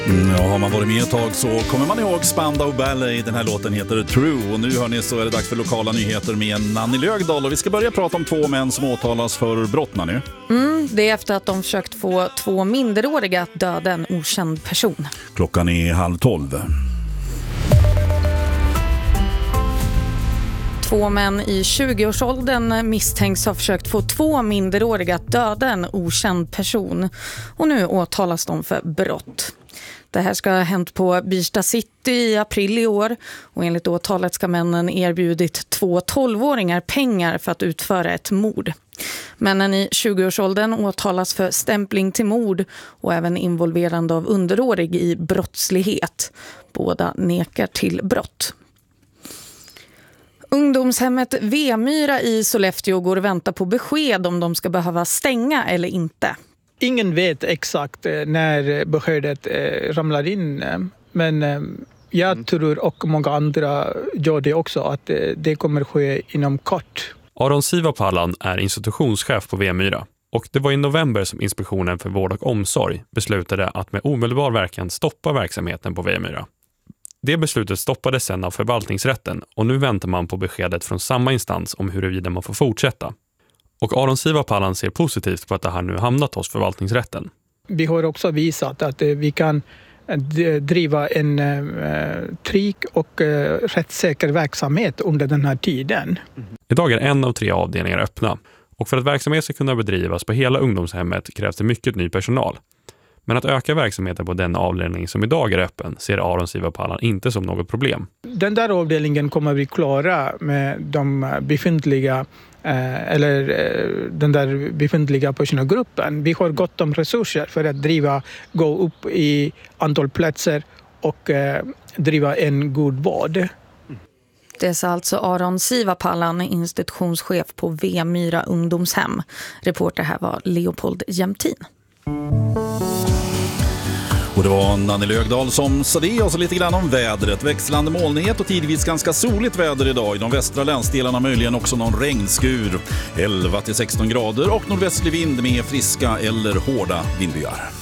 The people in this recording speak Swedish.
Ja, har man varit med ett tag så kommer man ihåg Spandau Ballet. Den här låten heter True och nu hör ni så är det dags för lokala nyheter med Nanny Lögdahl. Och vi ska börja prata om 2 män som åtalas för brott, Nanny. Det är efter att de försökt få 2 minderåriga att döda en okänd person. Klockan är 11:30. 2 män i 20-årsåldern misstänks ha försökt få 2 minderåriga att döda en okänd person. Och nu åtalas de för brott. Det här ska ha hänt på Birsta City i april i år. Och enligt åtalet ska männen erbjudit 2 12-åringar pengar för att utföra ett mord. Männen i 20-årsåldern åtalas för stämpling till mord och även involverande av underårig i brottslighet. Båda nekar till brott. Ungdomshemmet Vemyra i Sollefteå går och väntar på besked om de ska behöva stänga eller inte. Ingen vet exakt när beskedet ramlar in, men jag tror och många andra gör det också att det kommer ske inom kort. Aron Sivapalan är institutionschef på Vemyra och det var i november som Inspektionen för vård och omsorg beslutade att med omedelbar verkan stoppa verksamheten på Vemyra. Det beslutet stoppades sedan av förvaltningsrätten och nu väntar man på beskedet från samma instans om huruvida man får fortsätta. Och Aron Sivapalan ser positivt på att det här nu hamnat hos förvaltningsrätten. Vi har också visat att vi kan driva en trygg och rättssäker verksamhet under den här tiden. Idag är 1 av 3 avdelningar öppna och för att verksamhet ska kunna bedrivas på hela ungdomshemmet krävs det mycket ny personal. Men att öka verksamheten på den avdelning som idag är öppen ser Aron Sivapalan inte som något problem. Den där avdelningen kommer vi klara med de befintliga den där befintliga personalgruppen. Vi har gott om resurser för att gå upp i antal platser och driva en god vård. Det sa alltså Aron Sivapalan, institutionschef på Vemyra ungdomshem. Reporter här var Leopold Jämtin. Och det var Nanny Lögdahl som sa det, och så lite grann om vädret. Växlande molnighet och tidvis ganska soligt väder idag. I de västra länsdelarna möjligen också någon regnskur. 11-16 grader och nordvästlig vind med friska eller hårda vindbyar.